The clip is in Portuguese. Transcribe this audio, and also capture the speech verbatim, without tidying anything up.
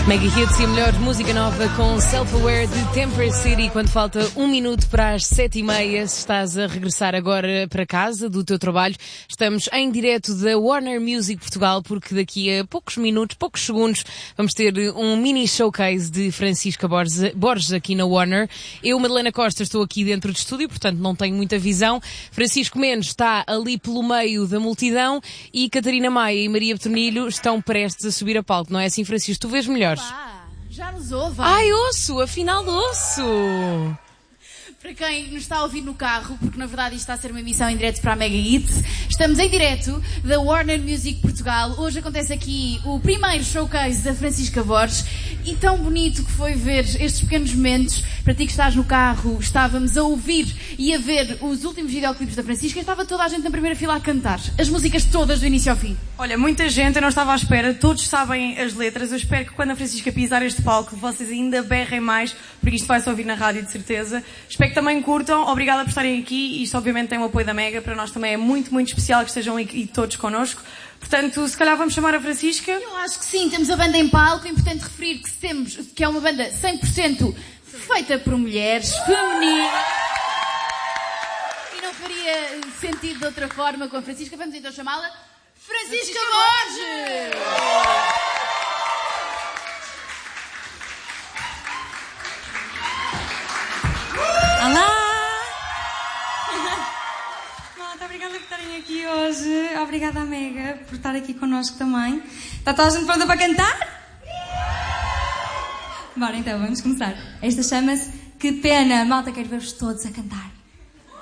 Mega Hits e a melhor música nova com Self-Aware de Temporary City, quando falta um minuto para as sete e meia. Se estás a regressar agora para casa do teu trabalho, estamos em direto da Warner Music Portugal, porque daqui a poucos minutos, poucos segundos, vamos ter um mini showcase de Francisca Borges, Borges aqui na Warner. Eu, Madalena Costa, estou aqui dentro de estúdio, portanto não tenho muita visão. Francisco Mendes está ali pelo meio da multidão e Catarina Maia e Maria Betonilho estão prestes a subir a palco. Não é assim, Francisco? Tu vês melhor? Pá, já nos ouvem. Ai, ouço, afinal ouço. Para quem nos está a ouvir no carro, porque na verdade isto está a ser uma emissão em direto para a Mega Hits, estamos em direto da Warner Music Portugal. Hoje acontece aqui o primeiro showcase da Francisca Borges e tão bonito que foi ver estes pequenos momentos. Para ti que estás no carro, estávamos a ouvir e a ver os últimos videoclipes da Francisca e estava toda a gente na primeira fila a cantar. As músicas todas do início ao fim. Olha, muita gente, eu não estava à espera, todos sabem as letras. Eu espero que quando a Francisca pisar este palco vocês ainda berrem mais, porque isto vai-se ouvir na rádio de certeza. Espero que também curtam. Obrigada por estarem aqui. Isto obviamente tem o apoio da Mega. Para nós também é muito, muito especial que estejam aqui todos connosco. Portanto, se calhar vamos chamar a Francisca. Eu acho que sim, temos a banda em palco. É importante referir que temos, que é uma banda cem por cento feita por mulheres, feminina. E não faria sentido de outra forma com a Francisca. Vamos então chamá-la Francisca, Francisca Borges! Olá! Malta, obrigada por estarem aqui hoje. Obrigada à Mega por estar aqui connosco também. Está toda a gente pronta para cantar? Bora então, vamos começar. Esta chama-se Que Pena. Malta, quero ver-vos todos a cantar.